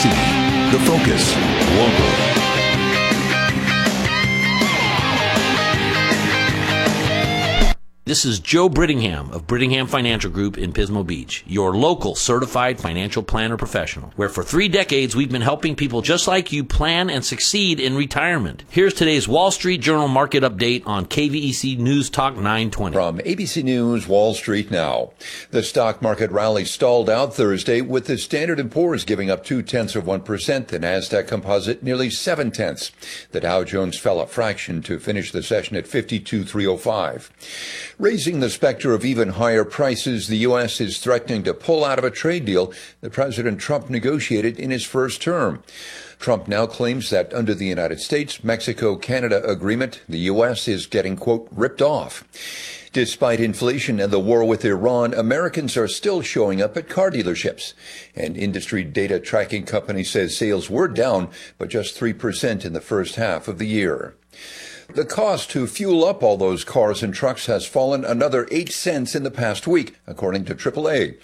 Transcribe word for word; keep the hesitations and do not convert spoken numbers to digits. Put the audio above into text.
C, The Focus, Local. This is Joe Brittingham of Brittingham Financial Group in Pismo Beach, your local certified financial planner professional, where for three decades we've been helping people just like you plan and succeed in retirement. Here's today's Wall Street Journal market update on K V E C News Talk nine twenty. From A B C News, Wall Street now. The stock market rally stalled out Thursday with the Standard and Poor's giving up two-tenths of one percent, the NASDAQ Composite nearly seven-tenths. The Dow Jones fell a fraction to finish the session at fifty-two thousand three hundred five. Raising the specter of even higher prices, the U S is threatening to pull out of a trade deal that President Trump negotiated in his first term. Trump now claims that under the United States, Mexico-Canada agreement, the U S is getting, quote, ripped off. Despite inflation and the war with Iran, Americans are still showing up at car dealerships. An industry data tracking company says sales were down, but just three percent in the first half of the year. The cost to fuel up all those cars and trucks has fallen another eight cents in the past week, according to triple A.